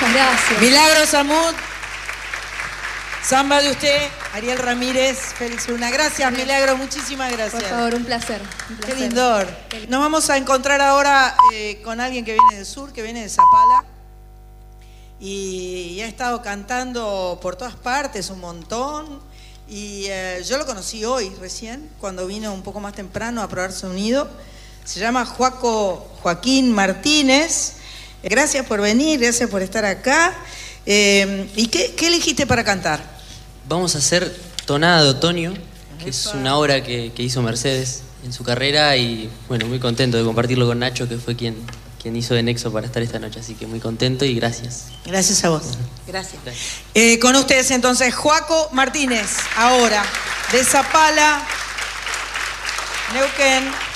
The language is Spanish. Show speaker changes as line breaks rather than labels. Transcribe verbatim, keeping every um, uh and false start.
Muchas gracias.
Milagros Amud. Samba de usted, Ariel Ramírez, Félix Luna. Gracias, Milagro, muchísimas gracias.
Por favor, un placer. Un placer.
Qué lindor. Nos vamos a encontrar ahora eh, con alguien que viene del sur, que viene de Zapala. Y, y ha estado cantando por todas partes un montón. Y eh, yo lo conocí hoy, recién, cuando vino un poco más temprano a probar sonido. Se llama Joaco, Joaquín Martínez. Gracias por venir, gracias por estar acá. Eh, ¿Y qué, qué elegiste para cantar?
Vamos a hacer Tonada de Otoño, que es una obra que, que hizo Mercedes en su carrera y bueno, muy contento de compartirlo con Nacho, que fue quien, quien hizo de nexo para estar esta noche, así que muy contento y gracias.
Gracias a vos. Gracias. gracias. Eh, con ustedes entonces, Joaco Martínez, ahora, de Zapala, Neuquén.